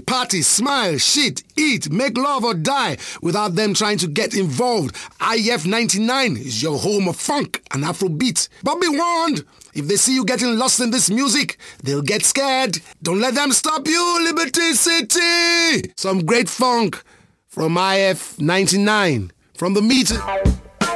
party, smile, shit, eat, make love or die without them trying to get involved. IF 99 is your home of funk and Afrobeat. But be warned, if they see you getting lost in this music, they'll get scared. Don't let them stop you, Liberty City! Some great funk from IF 99 from the meter.